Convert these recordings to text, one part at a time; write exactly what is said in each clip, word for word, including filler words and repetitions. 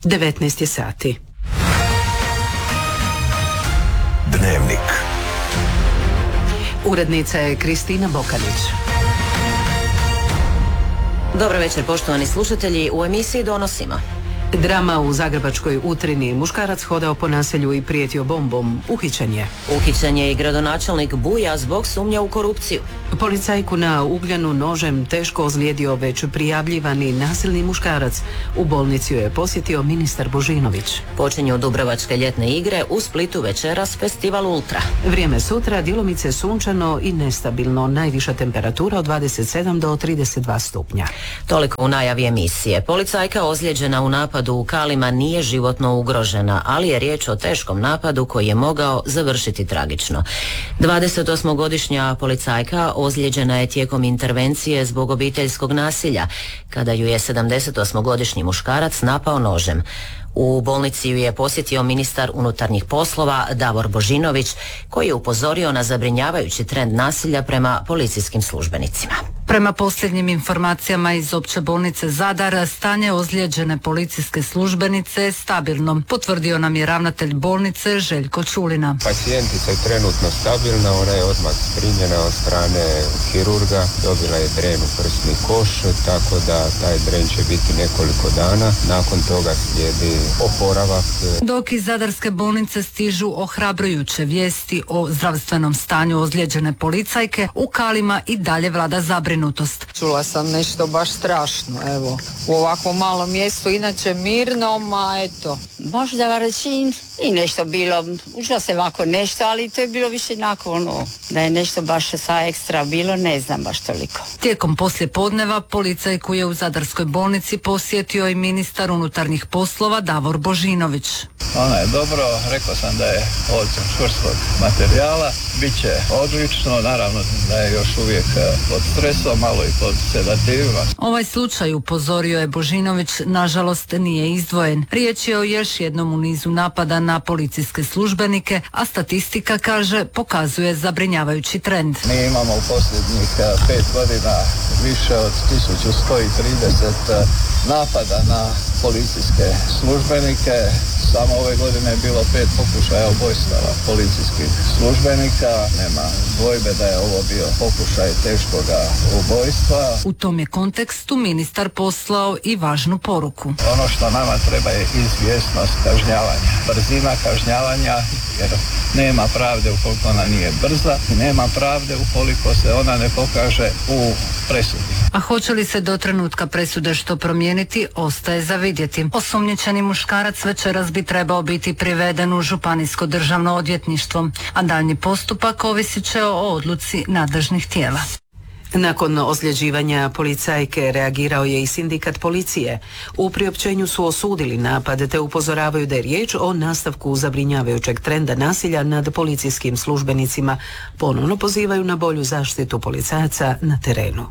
devetnaest je sati. Dnevnik. Urednica je Kristina Bokanić. Dobro večer, poštovani slušatelji. U emisiji donosimo: drama u zagrebačkoj Utrini. Muškarac hodao po naselju i prijetio bombom. Uhićen je. Uhićen je i gradonačelnik Buja zbog sumnje u korupciju. Policajku na Ugljanu nožem teško ozlijedio već prijavljivani nasilni muškarac. U bolnici je posjetio ministar Božinović. Počinju Dubrovačke ljetne igre, u Splitu večeras festival Ultra. Vrijeme sutra djelomice sunčano i nestabilno. Najviša temperatura od dvadeset sedam do trideset dva stupnja. Toliko u najavi emisije. Policajka ozlijeđena u napadu u Kalima nije životno ugrožena, ali je riječ o teškom napadu koji je mogao završiti tragično. dvadesetosmogodišnja policajka ozlijeđena je tijekom intervencije zbog obiteljskog nasilja, kada ju je sedamdesetosmogodišnji muškarac napao nožem. U bolnici ju je posjetio ministar unutarnjih poslova Davor Božinović, koji je upozorio na zabrinjavajući trend nasilja prema policijskim službenicima. Prema posljednjim informacijama iz Opće bolnice Zadar, stanje ozlijeđene policijske službenice je stabilno, potvrdio nam je ravnatelj bolnice Željko Čulina. Pacijentica je trenutno stabilna, ona je odmah primljena od strane kirurga, dobila je dren u prsni koš, tako da taj dren će biti nekoliko dana, nakon toga slijedi oporavak. Dok iz Zadarske bolnice stižu ohrabrujuće vijesti o zdravstvenom stanju ozlijeđene policajke, u Kalima i dalje vlada zabrinutost. Čula sam nešto baš strašno, evo, u ovakvom malom mjestu, inače mirno, ma eto. Možda Varaždin i nešto bilo, učilo se ovako nešto, ali to je bilo više onako ono, da je nešto baš sa ekstra bilo, ne znam baš toliko. Tijekom poslijepodneva policajku je u Zadarskoj bolnici posjetio i ministar unutarnjih poslova Davor Božinović. Ona je dobro, rekao sam da je od čvrstog materijala, bit će odlično, naravno da je još uvijek pod stresom, malo i pod sedativima. Ovaj slučaj, upozorio je Božinović, nažalost nije izdvojen. Riječ je o još jednom u nizu napada na policijske službenike, a statistika, kaže, pokazuje zabrinjavajući trend. Mi imamo u posljednjih pet godina više od tisuću sto trideset napada na policijske službenike. Samo ove godine je bilo pet pokušaja ubojstava policijskih službenika. Nema dvojbe da je ovo bio pokušaj teškoga ubojstva. U tom je kontekstu ministar poslao i važnu poruku. Ono što nama treba je izvjesnost kažnjavanja, brzina kažnjavanja, jer nema pravde ukoliko ona nije brza i nema pravde ukoliko se ona ne pokaže u presudi. A hoće li se do trenutka presude što promijeniti, ostaje za vidjeti. Osumnjičeni muškarac večeras bi trebao biti priveden u Županijsko državno odvjetništvo, a daljnji postupak ovisit će o odluci nadležnih tijela. Nakon ozljeđivanja policajke reagirao je i sindikat policije. U priopćenju su osudili napad te upozoravaju da je riječ o nastavku zabrinjavajućeg trenda nasilja nad policijskim službenicima. Ponovno pozivaju na bolju zaštitu policajaca na terenu.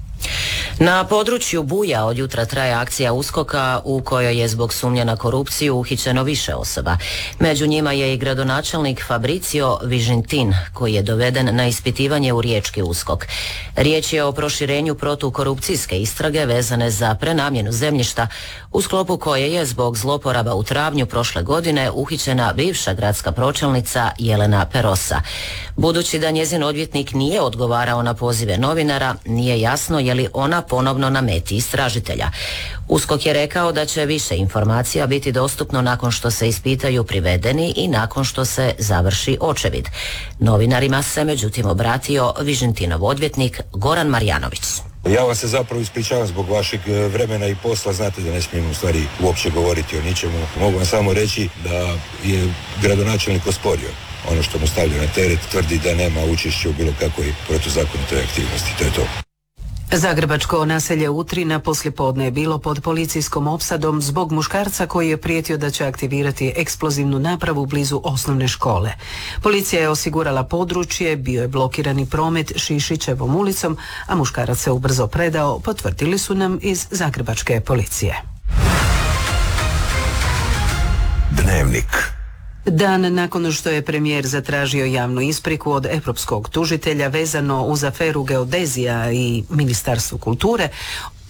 Na području Buja od jutra traje akcija USKOK-a u kojoj je zbog sumnje na korupciju uhićeno više osoba. Među njima je i gradonačelnik Fabricio Vižintin, koji je doveden na ispitivanje u riječki USKOK. Riječ je o proširenju protukorupcijske istrage vezane za prenamjenu zemljišta, u sklopu koje je zbog zloporaba u travnju prošle godine uhićena bivša gradska pročelnica Jelena Perosa. Budući da njezin odvjetnik nije odgovarao na pozive novinara, nije jasno je li ona ponovno na meti istražitelja. USKOK je rekao da će više informacija biti dostupno nakon što se ispitaju privedeni i nakon što se završi očevid. Novinarima se međutim obratio Vižintinov odvjetnik Goran Marjanović. Ja vam se zapravo ispričavam zbog vašeg vremena i posla, znate da ne smijem u stvari uopće govoriti o ničemu. Mogu vam samo reći da je gradonačelnik osporio ono što mu stavlja na teret, tvrdi da nema učešća u bilo kakvoj protuzakonitoj aktivnosti. To je to. Zagrebačko naselje Utrina poslijepodne je bilo pod policijskom opsadom zbog muškarca koji je prijetio da će aktivirati eksplozivnu napravu blizu osnovne škole. Policija je osigurala područje, bio je blokirani promet Šišićevom ulicom, a muškarac se ubrzo predao, potvrdili su nam iz Zagrebačke policije. Dnevnik. Dan nakon što je premijer zatražio javnu ispriku od europskog tužitelja vezano uz aferu Geodezija i Ministarstvo kulture,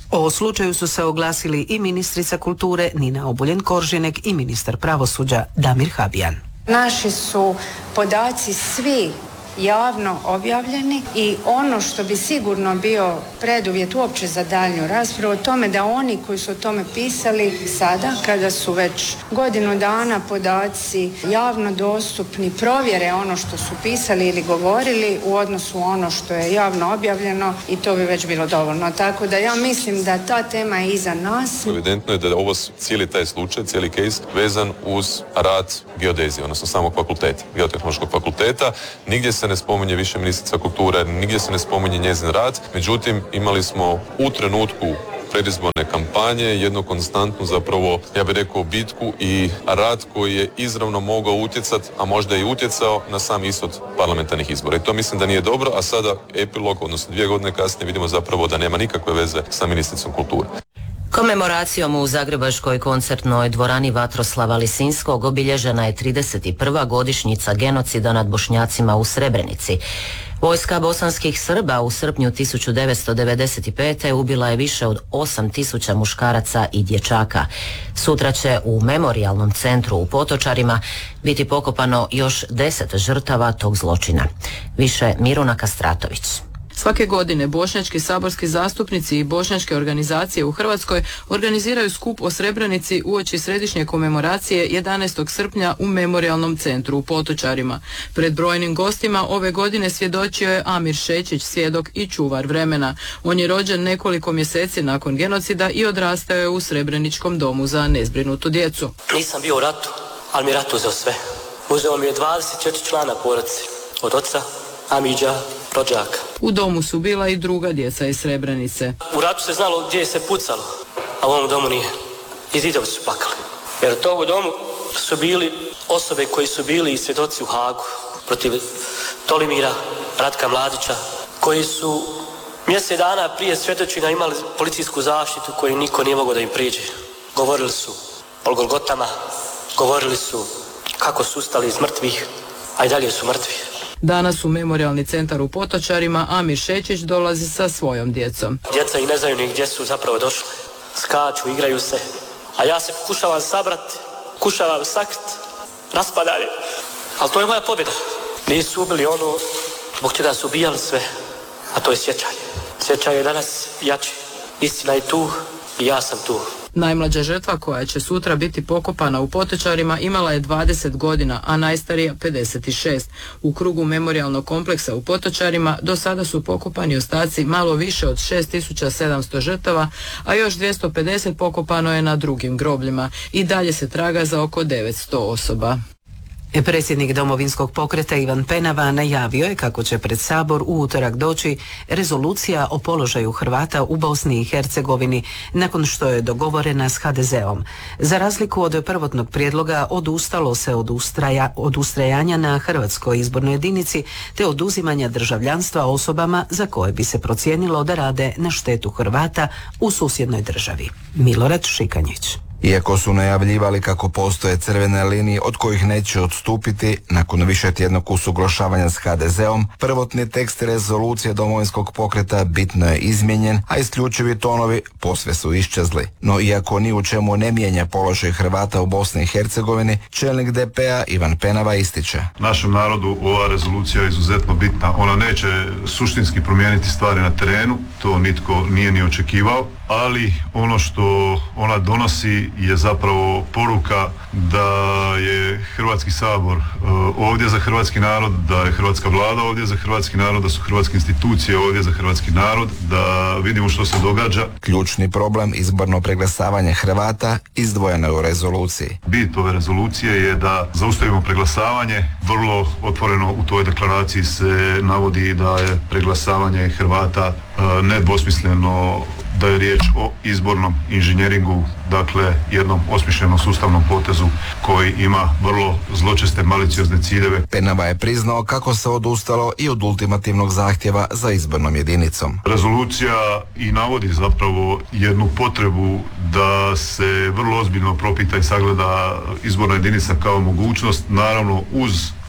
O slučaju su se oglasili i ministrica kulture Nina Obuljen-Koržinek i ministar pravosuđa Damir Habijan. Naši su podaci svi javno objavljeni i ono što bi sigurno bio preduvjet uopće za daljnju raspravu o tome da oni koji su o tome pisali sada, kada su već godinu dana podaci javno dostupni, provjere ono što su pisali ili govorili u odnosu ono što je javno objavljeno i to bi već bilo dovoljno. Tako da ja mislim da ta tema je iza nas. Evidentno je da je ovo cijeli taj slučaj, cijeli case vezan uz rad geodezije, odnosno samog fakulteta, geotehnološkog fakulteta. Nigdje se ne spominje više ministrica kulture, nigdje se ne spominje njezin rad, međutim imali smo u trenutku predizborne kampanje jednu konstantnu zapravo, ja bih rekao, bitku i rad koji je izravno mogao utjecati, a možda i utjecao na sam ishod parlamentarnih izbora. I to mislim da nije dobro, a sada epilog, odnosno dvije godine kasnije vidimo zapravo da nema nikakve veze sa ministricom kulture. Komemoracijom u zagrebačkoj koncertnoj dvorani Vatroslava Lisinskog obilježena je trideset prva godišnjica genocida nad Bošnjacima u Srebrenici. Vojska bosanskih Srba u srpnju tisuću devetsto devedeset pete. ubila je više od osam tisuća muškaraca i dječaka. Sutra će u memorijalnom centru u Potočarima biti pokopano još deset žrtava tog zločina. Više Miruna Kastratović. Svake godine bošnjački saborski zastupnici i bošnjačke organizacije u Hrvatskoj organiziraju skup o Srebrenici uoči središnje komemoracije jedanaestog srpnja u memorijalnom centru u Potočarima. Pred brojnim gostima ove godine svjedočio je Amir Šećić, svjedok i čuvar vremena. On je rođen nekoliko mjeseci nakon genocida i odrastao je u Srebreničkom domu za nezbrinutu djecu. Nisam bio u ratu, ali mi rat uzeo sve. Uzeo mi je dvadeset četiri člana porodice, od oca, Amidža, rođaka. U domu su bila i druga djeca iz Srebrenice. U ratu se znalo gdje se pucalo, a u ovom domu nije. I zidovi su plakali. Jer to u domu su bili osobe koji su bili i svjedoci u Hagu protiv Tolimira, Ratka Mladića, koji su mjesec dana prije svjedočenja imali policijsku zaštitu koju niko nije mogao da im priđe. Govorili su o Golgotama, govorili su kako su ustali iz mrtvih, a i dalje su mrtvi. Danas u memorijalni centar u Potočarima Amir Šećić dolazi sa svojom djecom. Djeca i ne znaju ni gdje su zapravo došli. Skaču, igraju se, a ja se pokušavam sabrati, pokušavam sakriti, raspadanje. Ali to je moja pobjeda. Nisu ubili ono zbog čega su ubijali sve, a to je sjećanje. Sjećanje je danas jače. Istina je tu i ja sam tu. Najmlađa žrtva koja će sutra biti pokopana u Potočarima imala je dvadeset godina, a najstarija pedeset šest. U krugu memorijalnog kompleksa u Potočarima do sada su pokopani ostaci malo više od šest tisuća sedamsto žrtava, a još dvjesto pedeset pokopano je na drugim grobljima. I dalje se traga za oko devetsto osoba. Predsjednik Domovinskog pokreta Ivan Penava najavio je kako će pred Sabor u utorak doći rezolucija o položaju Hrvata u Bosni i Hercegovini nakon što je dogovorena s ha de zeom. Za razliku od prvotnog prijedloga odustalo se od, ustraja, od ustrajanja na hrvatskoj izbornoj jedinici te oduzimanja državljanstva osobama za koje bi se procijenilo da rade na štetu Hrvata u susjednoj državi. Milorad Šikanjić. Iako su najavljivali kako postoje crvene linije od kojih neće odstupiti, nakon više tjednog usuglašavanja s ha de zeom, prvotni tekst rezolucije Domovinskog pokreta bitno je izmijenjen, a isključivi tonovi posve su iščezli. No iako ni u čemu ne mijenja položaj Hrvata u Bosni i Hercegovini, čelnik de pe a Ivan Penava ističe. Našem narodu ova rezolucija je izuzetno bitna. Ona neće suštinski promijeniti stvari na terenu, to nitko nije ni očekivao, ali ono što ona donosi je zapravo poruka da je Hrvatski sabor ovdje za hrvatski narod, da je hrvatska vlada ovdje za hrvatski narod, da su hrvatske institucije ovdje za hrvatski narod, da vidimo što se događa. Ključni problem izborno preglasavanje Hrvata izdvojeno je u rezoluciji. Bit ove rezolucije je da zaustavimo preglasavanje. Vrlo otvoreno u toj deklaraciji se navodi da je preglasavanje Hrvata nedvosmisleno, da je riječ o izbornom inženjeringu, dakle jednom osmišljenom sustavnom potezu koji ima vrlo zločeste maliciozne ciljeve. Penava je priznao kako se odustalo i od ultimativnog zahtjeva za izbornom jedinicom. Rezolucija i navodi zapravo jednu potrebu da se vrlo ozbiljno propita i sagleda izborna jedinica kao mogućnost, naravno uz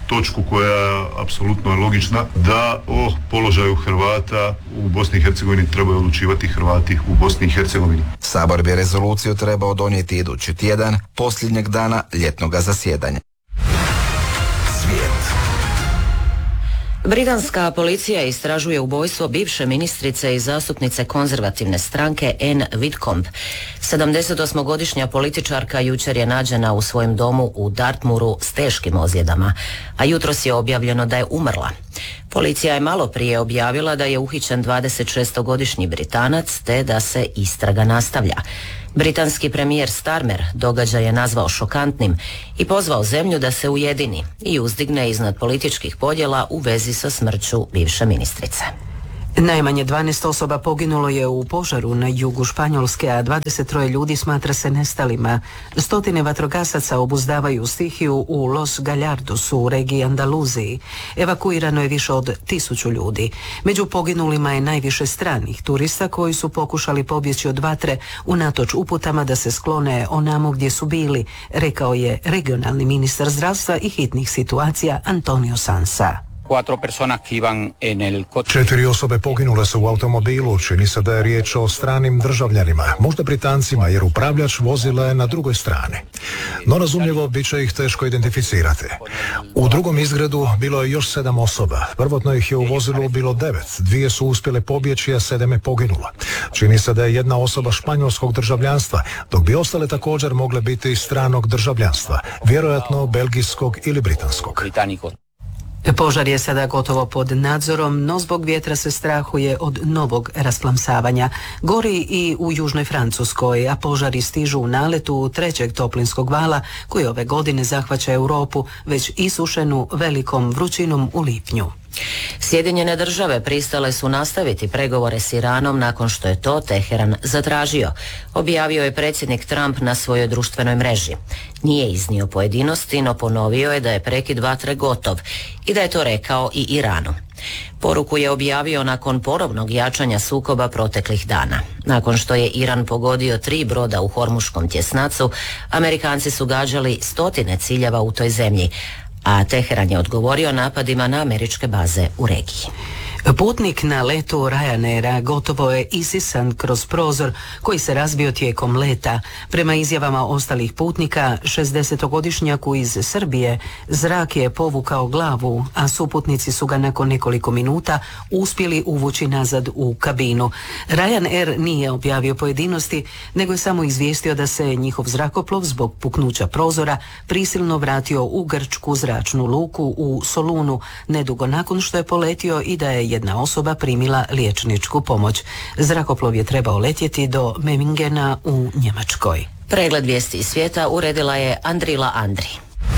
točku koja apsolutno je logična, da o položaju Hrvata u Bosni i Hercegovini trebaju odlučivati Hrvati u Bosni i Hercegovini. Sabor bi rezoluciju trebao donijeti idući tjedan, posljednjeg dana ljetnoga zasjedanja. Svijet. Britanska policija istražuje ubojstvo bivše ministrice i zastupnice konzervativne stranke Anne Whitcomb. sedamdesetosmogodišnja političarka jučer je nađena u svojem domu u Dartmouru s teškim ozljedama, a jutros je objavljeno da je umrla. Policija je malo prije objavila da je uhićen dvadesetšestogodišnji Britanac te da se istraga nastavlja. Britanski premijer Starmer događaj je nazvao šokantnim i pozvao zemlju da se ujedini i uzdigne iznad političkih podjela u vezi sa smrću bivše ministrice. Najmanje dvanaest osoba poginulo je u požaru na jugu Španjolske, a dvadeset troje ljudi smatra se nestalima. Stotine vatrogasaca obuzdavaju stihiju u Los Gallardosu u regiji Andaluziji. Evakuirano je više od tisuću ljudi. Među poginulima je najviše stranih turista koji su pokušali pobjeći od vatre unatoč uputama da se sklone onamo gdje su bili, rekao je regionalni ministar zdravstva i hitnih situacija Antonio Sansa. Četiri osobe poginule su u automobilu, čini se da je riječ o stranim državljanima, možda Britancima, jer upravljač vozila je na drugoj strani. No razumljivo, bit će ih teško identificirati. U drugom izgredu bilo je još sedam osoba. Prvotno ih je u vozilu bilo devet, dvije su uspjele pobjeći, a sedam je poginulo. Čini se da je jedna osoba španjolskog državljanstva, dok bi ostale također mogle biti stranog državljanstva, vjerojatno belgijskog ili britanskog. Požar je sada gotovo pod nadzorom, no zbog vjetra se strahuje od novog rasplamsavanja. Gori i u južnoj Francuskoj, a požari stižu u naletu trećeg toplinskog vala koji ove godine zahvaća Europu, već isušenu velikom vrućinom u lipnju. Sjedinjene države pristale su nastaviti pregovore s Iranom nakon što je to Teheran zatražio, objavio je predsjednik Trump na svojoj društvenoj mreži. Nije iznio pojedinosti, no ponovio je da je prekid vatre gotov i da je to rekao i Iranu. Poruku je objavio nakon ponovnog jačanja sukoba proteklih dana. Nakon što je Iran pogodio tri broda u Hormuškom tjesnacu, Amerikanci su gađali stotine ciljeva u toj zemlji, a Teheran je odgovorio napadima na američke baze u regiji. Putnik na letu Ryanaira gotovo je isisan kroz prozor koji se razbio tijekom leta. Prema izjavama ostalih putnika, šezdesetogodišnjaku iz Srbije zrak je povukao glavu, a suputnici su ga nakon nekoliko minuta uspjeli uvući nazad u kabinu. Ryanair nije objavio pojedinosti, nego je samo izvijestio da se njihov zrakoplov zbog puknuća prozora prisilno vratio u grčku zračnu luku u Solunu, nedugo nakon što je poletio i da je jedna osoba primila liječničku pomoć. Zrakoplov je trebao letjeti do Memmingena u Njemačkoj. Pregled vijesti iz svijeta uredila je Andrila Andri.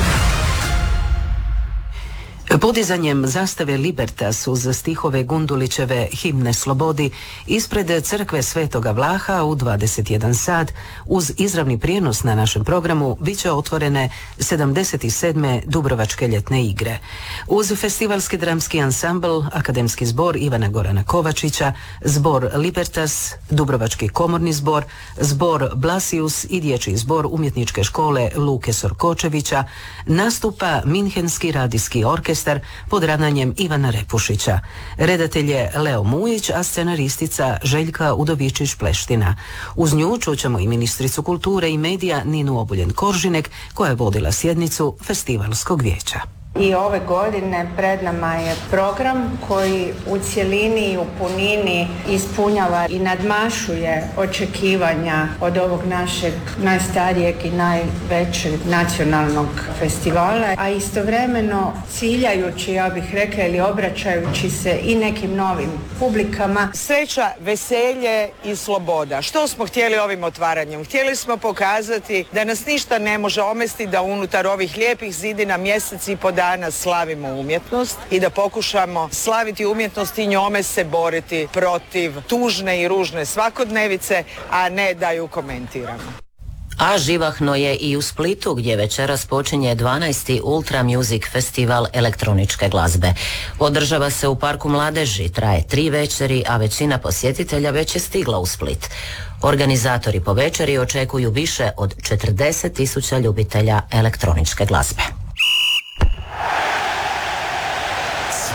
Podizanjem zastave Libertas uz stihove Gundulićeve himne slobodi ispred crkve Svetoga Vlaha u dvadeset jedan sat uz izravni prijenos na našem programu bit će otvorene sedamdeset sedme Dubrovačke ljetne igre. Uz festivalski dramski ansambl, akademski zbor Ivana Gorana Kovačića, zbor Libertas, Dubrovački komorni zbor, zbor Blasius i dječji zbor umjetničke škole Luke Sorkočevića nastupa Minhenski radijski orkestar pod ravnanjem Ivana Repušića. Redatelj je Leo Mujić, a scenaristica Željka Udovičić-Pleština. Uz nju čućemo i ministricu kulture i medija Ninu Obuljen-Koržinek koja je vodila sjednicu Festivalskog vijeća. I ove godine pred nama je program koji u cjelini i u punini ispunjava i nadmašuje očekivanja od ovog našeg najstarijeg i najvećeg nacionalnog festivala, a istovremeno ciljajući, ja bih rekla, ili obraćajući se i nekim novim publikama. Sreća, veselje i sloboda. Što smo htjeli ovim otvaranjem? Htjeli smo pokazati da nas ništa ne može omesti, da unutar ovih lijepih zidina mjesec i po danas slavimo umjetnost i da pokušamo slaviti umjetnost i njome se boriti protiv tužne i ružne svakodnevice, a ne da ju komentiramo. A živahno je i u Splitu gdje večeras počinje dvanaesti Ultra Music Festival elektroničke glazbe. Održava se u Parku Mladeži, traje tri večeri, a većina posjetitelja već je stigla u Split. Organizatori po večeri očekuju više od četrdeset tisuća ljubitelja elektroničke glazbe.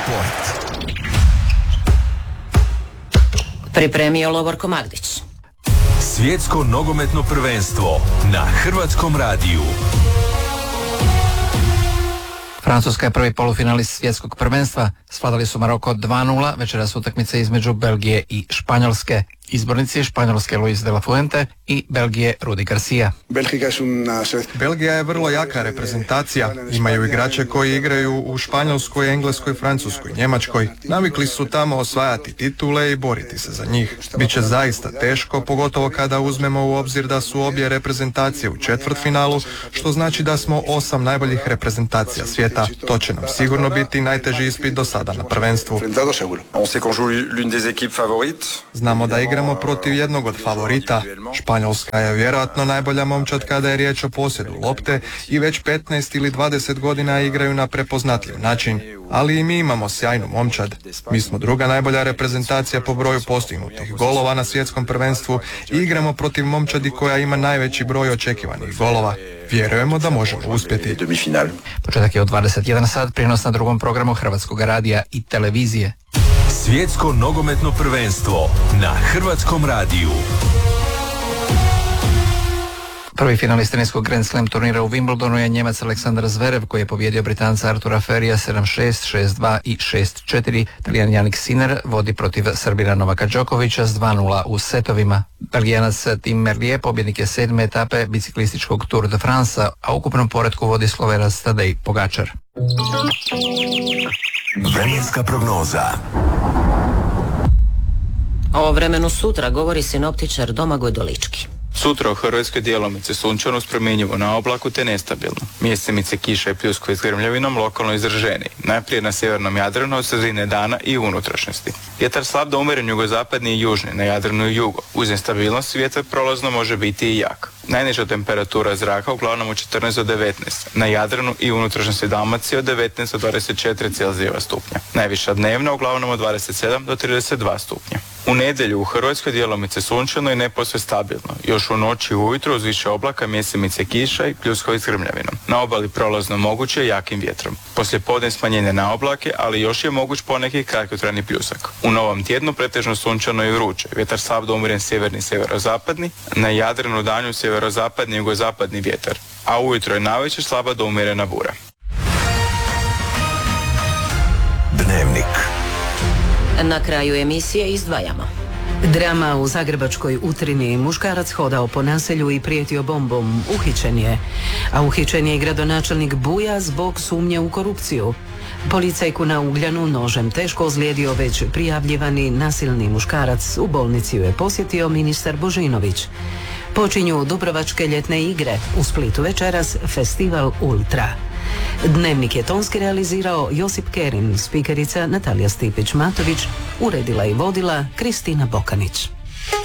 Sport. Pripremio Lovorko Magdić. Svjetsko nogometno prvenstvo na Hrvatskom radiju. Francuska je prvi polufinalist svjetskog prvenstva. Svladali su Maroko dva nula, večeras utakmice između Belgije i Španjolske. Izbornici Španjolske Luis de la Fuente i Belgije Rudi Garcia. Belgija je vrlo jaka reprezentacija. Imaju igrače koji igraju u Španjolskoj, Engleskoj, Francuskoj, Njemačkoj. Navikli su tamo osvajati titule i boriti se za njih. Biće zaista teško, pogotovo kada uzmemo u obzir da su obje reprezentacije u četvrtfinalu, što znači da smo osam najboljih reprezentacija svijeta. To će nam sigurno biti najteži ispit do sada na prvenstvu. Znamo da igramo protiv jednog od favorita. Španjolska je vjerojatno najbolja momčad kada je riječ o posjedu lopte i već petnaest ili dvadeset godina igraju na prepoznatljiv način. Ali i mi imamo sjajnu momčad. Mi smo druga najbolja reprezentacija po broju postignutih golova na svjetskom prvenstvu i igramo protiv momčadi koja ima najveći broj očekivanih golova. Vjerujemo da možemo uspjeti. Početak je od dvadeset jedan sat, prijenos na drugom programu Hrvatskog radija i televizije. Svjetsko nogometno prvenstvo na Hrvatskom radiju. Prvi finalist teniskog Grand Slam turnira u Wimbledonu je Njemac Aleksandar Zverev, koji je pobjedio Britanca Artura Ferija sedam šest, šest dva i šest četiri. Talijan Jannik Sinner vodi protiv Srbina Novaka Đokovića s dva nula u setovima. Belgijanac Tim Merlier pobjednik je sedme etape biciklističkog Tour de France, a u ukupnom poretku vodi Slovenac Tadej Pogačar. Vremenska prognoza. O vremenu sutra govori sinoptičar Domagoj Dolički. Sutra u Hrvatskoj djelomice sunčano s promjenjivo na oblaku te nestabilno. Mjesemice kiša i pljuskovi s grmljavinom lokalno izraženiji. Najprije na sjevernom Jadranu od sredine dana i unutrašnjosti. Vjetar slab do umjeren jugozapadni i južni, na Jadranu i jugo. Uz nestabilnost vjetar prolazno može biti i jak. Najniža temperatura zraka uglavnom od četrnaest do devetnaest, na Jadranu i unutrašnjosti Dalmacije od devetnaest do dvadeset četiri Celzijeva stupnja. Najviša dnevna uglavnom od dvadeset sedam do trideset dva stupnja. U nedjelju u Hrvatskoj djelomice sunčano i ne posve stabilno. Još u noći i ujutro uz više oblaka, mjesemice kiša i pljuskovi s grmljavinom. Na obali prolazno moguće jakim vjetrom. Poslije podne smanjenje na oblake, ali još je moguć poneki kratkotrajni pljusak. U novom tjednu pretežno sunčano i vruće. Vjetar slab do umjeren sjeverni sjeverozapadni, na Jadranu danju sjeverozapadni i jugozapadni vjetar, a ujutro je navečer slaba do umjerena bura. Dnevnik. Na kraju emisije izdvajamo. Drama u zagrebačkoj Utrini. Muškarac hodao po naselju i prijetio bombom. Uhićen je. A uhićen je i gradonačelnik Buja zbog sumnje u korupciju. Policajku na Ugljanu nožem teško ozlijedio već prijavljivani nasilni muškarac. U bolnici ju je posjetio ministar Božinović. Počinju Dubrovačke ljetne igre. U Splitu večeras festival Ultra. Dnevnik je tonski realizirao Josip Kerin, spikerica Natalija Stipić-Matović, uredila i vodila Kristina Bokanić.